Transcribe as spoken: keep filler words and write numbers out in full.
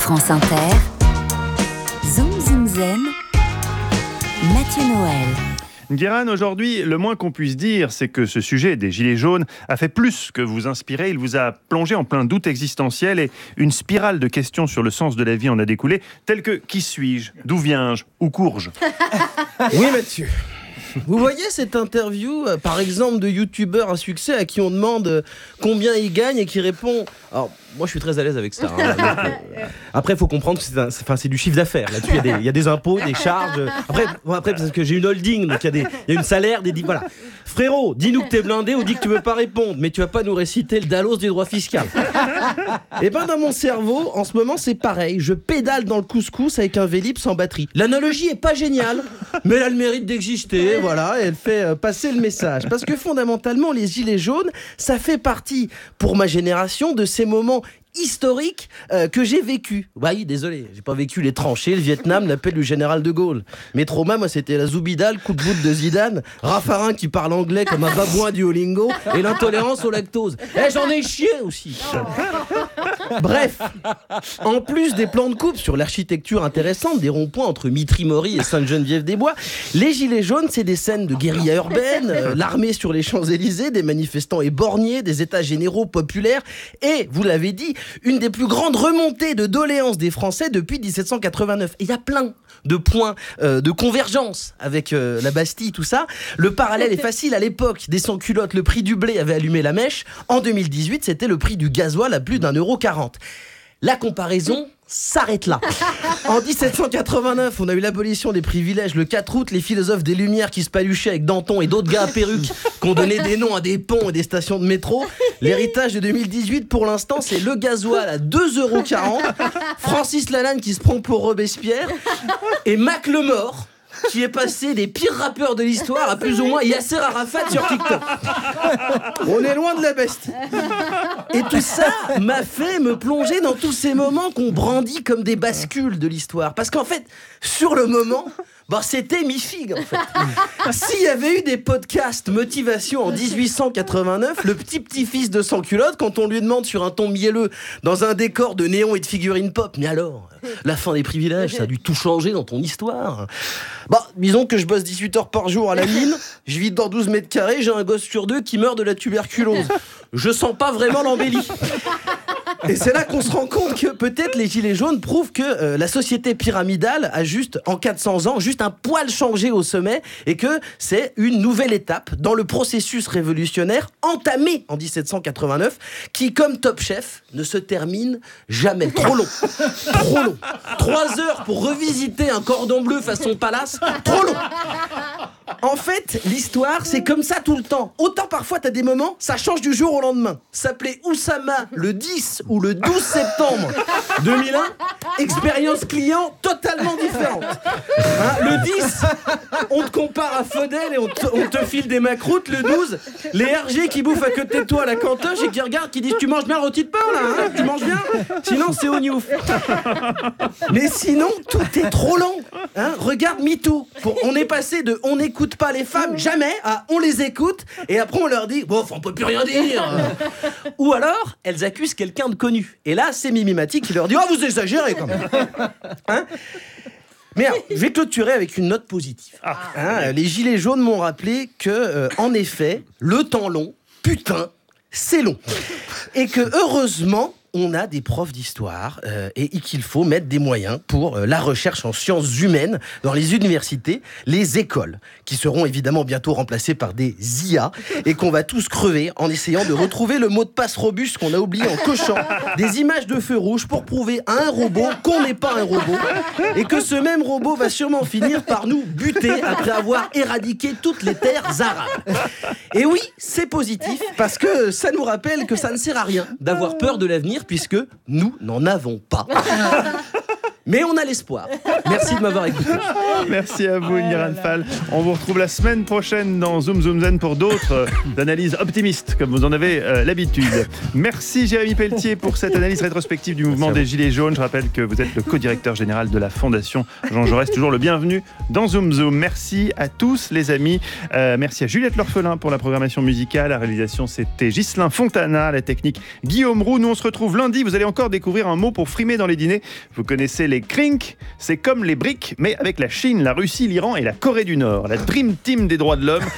France Inter, Zoom Zoom Zen, Mathieu Noël. Guérin, aujourd'hui, le moins qu'on puisse dire, c'est que ce sujet des Gilets jaunes a fait plus que vous inspirer. Il vous a plongé en plein doute existentiel et une spirale de questions sur le sens de la vie en a découlé, telles que qui suis-je, d'où viens-je, où cours-je. Oui, Mathieu. Vous voyez cette interview, euh, par exemple, de youtubeur à succès à qui on demande euh, combien il gagne et qui répond... Alors, moi, je suis très à l'aise avec ça. Hein, donc, euh, après, il faut comprendre que c'est, un, c'est, c'est du chiffre d'affaires. Là-dessus, il y, y a des impôts, des charges. Après, bon, après parce que j'ai une holding, donc il y a des, il y a une salaire, des... Voilà. Frérot, dis-nous que t'es blindé ou dis que tu veux pas répondre, mais tu vas pas nous réciter le Dallos du droit fiscal. Et ben, dans mon cerveau, en ce moment, c'est pareil. Je pédale dans le couscous avec un Vélib sans batterie. L'analogie est pas géniale, mais elle a le mérite d'exister. Voilà, et elle fait euh, passer le message. Parce que fondamentalement, les Gilets jaunes, ça fait partie, pour ma génération, de ces moments historique euh, que j'ai vécu. Bah oui, désolé, j'ai pas vécu les tranchées, le Vietnam, l'appel du général de Gaulle. Mes traumas, moi, c'était la Zoubida, le coup de voûte de Zidane, Raffarin qui parle anglais comme un babouin du Duolingo et l'intolérance au lactose. Eh, j'en ai chié aussi. Bref, en plus des plans de coupe sur l'architecture intéressante, des ronds-points entre Mitry-Mory et Sainte-Geneviève-des-Bois, les Gilets jaunes, c'est des scènes de guérilla urbaine, euh, l'armée sur les Champs-Élysées, des manifestants éborgnés, des états généraux populaires et, vous l'avez dit, une des plus grandes remontées de doléances des Français depuis dix-sept cent quatre-vingt-neuf. Et il y a plein de points euh, de convergence avec euh, la Bastille, tout ça. Le parallèle est facile. À l'époque des sans-culottes, le prix du blé avait allumé la mèche. En deux mille dix-huit, c'était le prix du gasoil à plus d'un euro quarante. La comparaison s'arrête là. En dix-sept cent quatre-vingt-neuf, on a eu l'abolition des privilèges. Le quatre août, les philosophes des Lumières qui se paluchaient avec Danton et d'autres gars à perruque qui ont donné des noms à des ponts et des stations de métro. L'héritage de deux mille dix-huit, pour l'instant, c'est le gasoil à deux euros quarante, Francis Lalanne qui se prend pour Robespierre et Mac Lemort qui est passé des pires rappeurs de l'histoire à plus ou moins Yasser Arafat sur TikTok. On est loin de la Bastille. Et tout ça m'a fait me plonger dans tous ces moments qu'on brandit comme des bascules de l'histoire. Parce qu'en fait, sur le moment, bah, c'était mi-figue en fait. S'il y avait eu des podcasts motivation en dix-huit cent quatre-vingt-neuf, le petit petit-fils de sans-culotte, quand on lui demande sur un ton mielleux, dans un décor de néon et de figurines pop, mais alors, la fin des privilèges, ça a dû tout changer dans ton histoire. Bah, disons que je bosse dix-huit heures par jour à la mine, je vis dans douze mètres carrés, j'ai un gosse sur deux qui meurt de la tuberculose. Je sens pas vraiment l'embellie. Et c'est là qu'on se rend compte que peut-être les Gilets jaunes prouvent que euh, la société pyramidale a juste, en quatre cents ans, juste un poil changé au sommet et que c'est une nouvelle étape dans le processus révolutionnaire entamé en dix-sept cent quatre-vingt-neuf qui, comme Top Chef, ne se termine jamais. Trop long. Trop long. Trois heures pour revisiter un cordon bleu façon palace. Trop long. En fait, l'histoire, c'est comme ça tout le temps. Autant parfois, t'as des moments, ça change du jour au lendemain. S'appelait Oussama le dix ou le douze septembre deux mille un, expérience client totalement différente. Hein, le dix, on te compare à Faudel et on te, on te file des macroutes. Le douze, les R G qui bouffent à côté de toi à la cantoche et qui regardent, qui disent tu manges bien le rôti de pain là, hein, tu manges bien. Sinon, c'est au newf. Mais sinon, tout est trop long. Hein, regarde MeToo. Pour, on est passé de on n'écoute pas les femmes jamais à on les écoute et après on leur dit bon, on peut plus rien dire. Ou alors elles accusent quelqu'un de connu et là c'est Mimimati qui leur dit oh vous exagérez quand même. Hein, mais alors, je vais clôturer avec une note positive. Hein, les Gilets jaunes m'ont rappelé que euh, en effet le temps long, putain, c'est long et que heureusement on a des profs d'histoire euh, et qu'il faut mettre des moyens pour euh, la recherche en sciences humaines dans les universités, les écoles, qui seront évidemment bientôt remplacées par des I A et qu'on va tous crever en essayant de retrouver le mot de passe robuste qu'on a oublié en cochant des images de feu rouge pour prouver à un robot qu'on n'est pas un robot et que ce même robot va sûrement finir par nous buter après avoir éradiqué toutes les terres arabes. Et oui, c'est positif parce que ça nous rappelle que ça ne sert à rien d'avoir peur de l'avenir puisque nous n'en avons pas. Mais on a l'espoir. Merci de m'avoir écouté. Merci à vous, Niran Fall. On vous retrouve la semaine prochaine dans Zoom Zoom Zen pour d'autres euh, analyses optimistes, comme vous en avez euh, l'habitude. Merci Jérémy Pelletier pour cette analyse rétrospective du mouvement des Gilets jaunes. Je rappelle que vous êtes le co-directeur général de la Fondation Jean Jaurès. Toujours le bienvenu dans Zoom Zoom. Merci à tous les amis. Euh, merci à Juliette L'Orphelin pour la programmation musicale. La réalisation, c'était Ghislain Fontana. La technique, Guillaume Roux. Nous, on se retrouve lundi. Vous allez encore découvrir un mot pour frimer dans les dîners. Vous connaissez les crinks. C'est comme les briques, mais avec la Chine, la Russie, l'Iran et la Corée du Nord. La Dream Team des droits de l'homme.